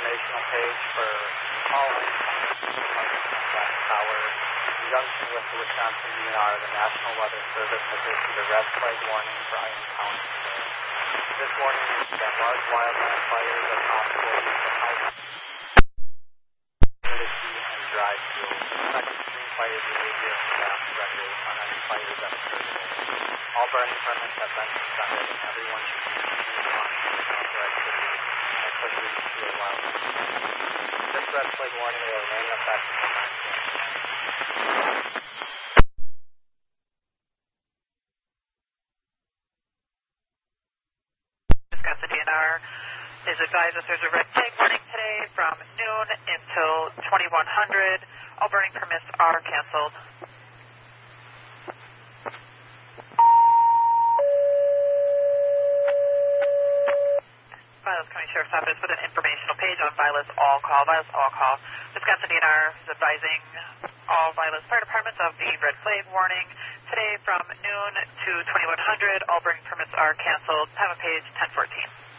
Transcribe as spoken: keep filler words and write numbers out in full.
informational page for all incoming power. In conjunction with the Wisconsin D N R, the National Weather Service has issued a red flag warning for Iron County today. This warning is that large wildland fires are possible due to high humidity and dry fuel. Expect extreme fire behavior and fast records on any fires that occur today. All burning permits have been suspended, and everyone should continue monitoring outdoor activity as quickly as fuel wildland. This red flag warning will remain in effect until nine p m Wisconsin D N R is advised that there's a red flag warning today from noon until twenty-one hundred. All burning permits are canceled. Vilas County Sheriff's Office with an informational page on Vilas All Call. Vilas All Call. Wisconsin D N R is advising all Vilas Fire Departments of the red flag warning today from noon to twenty-one hundred. All burning permits are canceled. Time of page ten fourteen.